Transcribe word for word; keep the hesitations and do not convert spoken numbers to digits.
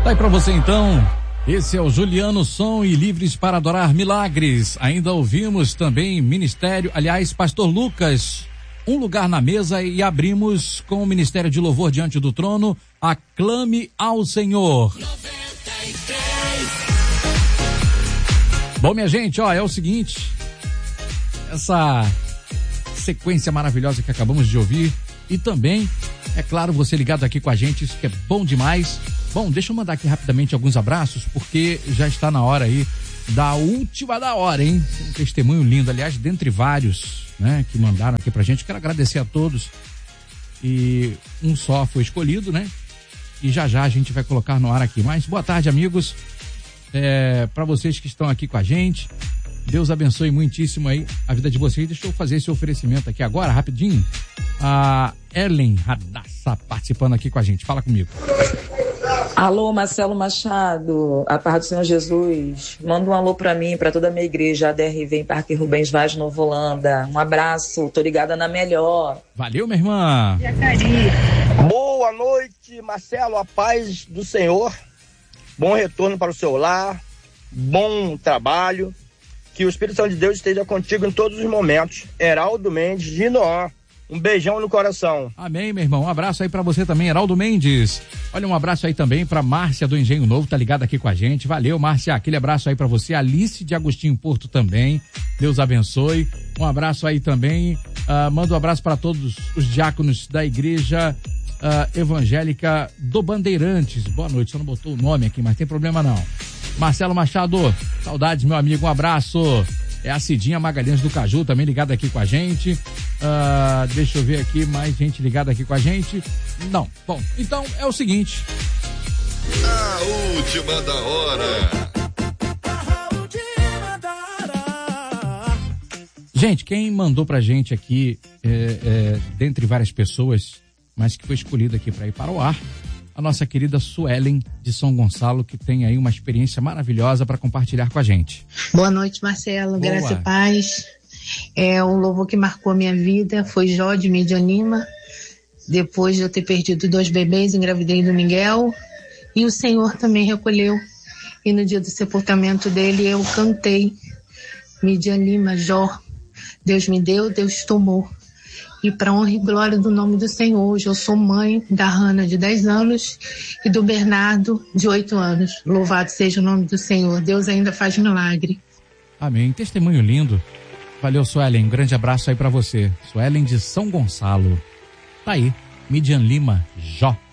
Tá aí pra você então, esse é o Juliano Som e Livres para Adorar Milagres. Ainda ouvimos também Ministério, aliás, Pastor Lucas, Um Lugar na Mesa, e abrimos com o Ministério de Louvor Diante do Trono, Aclame ao Senhor. noventa e três. Bom, minha gente, ó, é o seguinte, essa sequência maravilhosa que acabamos de ouvir, e também, é claro, você ligado aqui com a gente, isso que é bom demais. Bom, deixa eu mandar aqui rapidamente alguns abraços, porque já está na hora aí da última da hora, hein? Um testemunho lindo, aliás, dentre vários, né, que mandaram aqui pra gente. Quero agradecer a todos. E um só foi escolhido, né? E já já a gente vai colocar no ar aqui. Mas boa tarde, amigos. É, para vocês que estão aqui com a gente, Deus abençoe muitíssimo aí a vida de vocês. Deixa eu fazer esse oferecimento aqui agora, rapidinho. A Ellen Radassa participando aqui com a gente. Fala comigo. Alô, Marcelo Machado, a paz do Senhor Jesus. Manda um alô pra mim, pra toda a minha igreja, A D R V em Parque Rubens Vaz, Nova Holanda. Um abraço, tô ligada na melhor. Valeu, minha irmã. Boa noite, Marcelo, a paz do Senhor. Bom retorno para o seu lar, bom trabalho. Que o Espírito Santo de Deus esteja contigo em todos os momentos. Heraldo Mendes, de Noó. Um beijão no coração. Amém, meu irmão. Um abraço aí pra você também, Heraldo Mendes. Olha, um abraço aí também pra Márcia do Engenho Novo, tá ligada aqui com a gente. Valeu, Márcia. Aquele abraço aí pra você. Alice de Agostinho Porto também. Deus abençoe. Um abraço aí também. Uh, mando um abraço pra todos os diáconos da igreja uh, evangélica do Bandeirantes. Boa noite. Você não botou o nome aqui, mas tem problema não. Marcelo Machado, saudades, meu amigo. Um abraço. É a Cidinha Magalhães do Caju, também ligada aqui com a gente. Uh, deixa eu ver aqui, mais gente ligada aqui com a gente. Não. Bom, então é o seguinte. A última da hora. Gente, quem mandou pra gente aqui, é, é, dentre várias pessoas, mas que foi escolhida aqui para ir para o ar, a nossa querida Suelen de São Gonçalo, que tem aí uma experiência maravilhosa para compartilhar com a gente. Boa noite, Marcelo. Boa. Graça e paz. É um louvor que marcou a minha vida, foi Jó de Mídia Lima. Depois de eu ter perdido dois bebês, engravidei do Miguel. E o Senhor também recolheu. E no dia do sepultamento dele eu cantei Mídia Lima, Jó. Deus me deu, Deus tomou. E para honra e glória do nome do Senhor, hoje eu sou mãe da Hanna, de dez anos, e do Bernardo, de oito anos. Louvado seja o nome do Senhor. Deus ainda faz milagre. Amém. Testemunho lindo. Valeu, Suelen. Um grande abraço aí para você. Suelen de São Gonçalo. Tá aí. Midian Lima, Jó.